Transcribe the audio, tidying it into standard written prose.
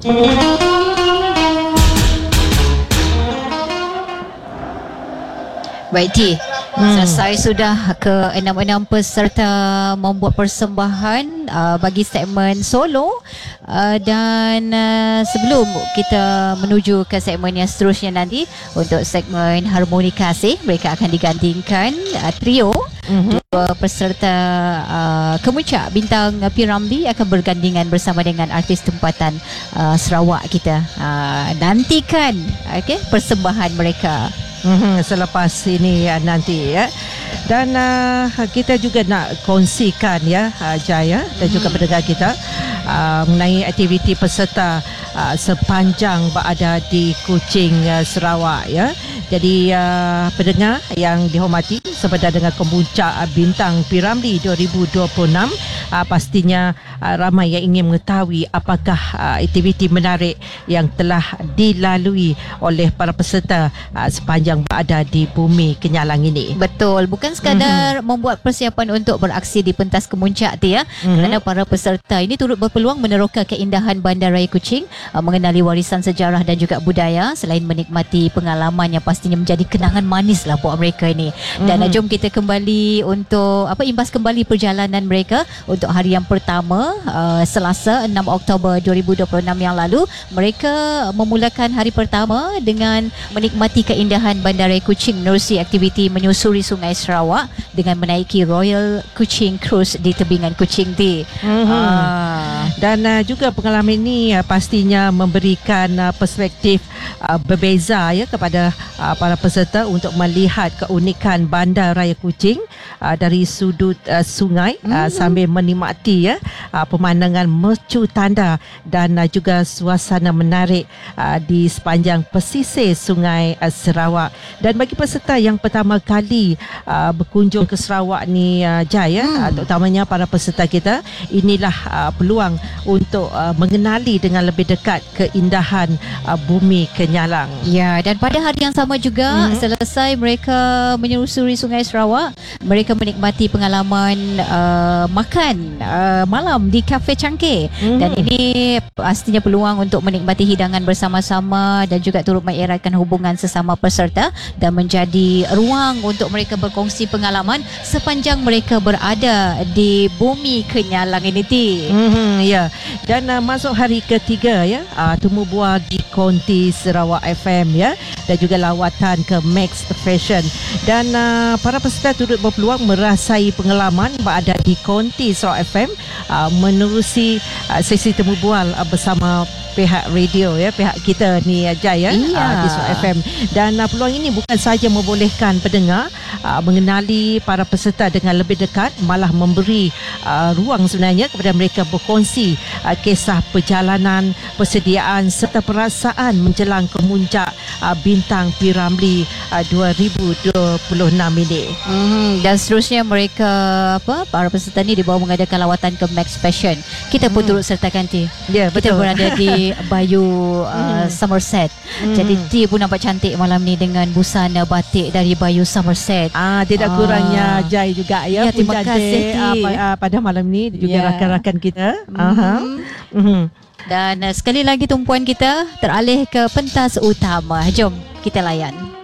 Baik T, selesai sudah ke-6 peserta membuat persembahan bagi segmen solo, dan sebelum kita menuju ke segmen yang seterusnya nanti, untuk segmen harmoni kasih, mereka akan digantikan trio. Dua peserta kemuncak bintang P. Ramlee akan bergandingan bersama dengan artis tempatan Sarawak kita. Nantikan persembahan mereka selepas ini nanti ya. Dan kita juga nak kongsikan ya Jaya dan juga pendengar kita mengenai aktiviti peserta sepanjang berada di Kuching, Sarawak ya. Jadi pendengar yang dihormati, sepada dengan kemuncak bintang P. Ramlee 2026, pastinya ramai yang ingin mengetahui apakah aktiviti menarik yang telah dilalui oleh para peserta sepanjang berada di bumi Kenyalang ini. Betul, bukan sekadar membuat persiapan untuk beraksi di pentas kemuncak tu ya, kerana para peserta ini turut berpeluang meneroka keindahan Bandaraya Kuching, mengenali warisan sejarah dan juga budaya, selain menikmati pengalaman yang pastinya menjadi kenangan manis lah buat mereka ini. Dan jom kita kembali untuk imbas kembali perjalanan mereka untuk hari yang pertama, Selasa 6 Oktober 2026 yang lalu. Mereka memulakan hari pertama dengan menikmati keindahan Bandaraya Kuching menerusi aktiviti menyusuri Sungai Sarawak dengan menaiki Royal Kuching Cruise di tebingan Kuching T. Dan juga pengalaman ini pastinya memberikan perspektif berbeza ya kepada para peserta untuk melihat keunikan Bandar Raya Kuching dari sudut sungai, sambil menikmati ya pemandangan mercu tanda dan juga suasana menarik di sepanjang pesisir Sungai Sarawak. Dan bagi peserta yang pertama kali berkunjung ke Sarawak ni Jaya, terutamanya para peserta kita, inilah peluang untuk mengenali dengan lebih dekat keindahan bumi Kenyalang. Ya, dan pada hari yang sama juga, selesai mereka menyusuri Sungai Sarawak, mereka menikmati pengalaman makan malam di Cafe Cangkir. Dan ini pastinya peluang untuk menikmati hidangan bersama-sama dan juga turut mengeratkan hubungan sesama peserta dan menjadi ruang untuk mereka berkongsi pengalaman sepanjang mereka berada di bumi Kenyalang ini. Ya. Dan masuk hari ketiga ya, temu bual di Konti Sarawak FM ya, dan juga lawatan ke Max Fashion. Dan para peserta turut berpeluang merasai pengalaman berada di Konti Sarawak FM menerusi sesi temu bual bersama pihak radio ya, pihak kita ni Jaya di Sarawak FM. Dan peluang ini bukan sahaja membolehkan pendengar mengenali para peserta dengan lebih dekat, malah memberi ruang sebenarnya kepada mereka berkongsi kisah perjalanan, persediaan serta perasaan menjelang kemuncak bintang P. Ramlee 2026 ini. Dan seterusnya mereka para peserta ni dibawa mengadakan lawatan ke Max Fashion. Kita pun turut sertakan T. Ya, betul. Kita berada di Bayu Somerset. Jadi T pun nampak cantik malam ni dengan busana batik dari Bayu Somerset. Tidak kurangnya Jai juga ya, terima kasih pada malam ni juga rakan-rakan kita. Dan sekali lagi tumpuan kita teralih ke pentas utama. Jom kita layan.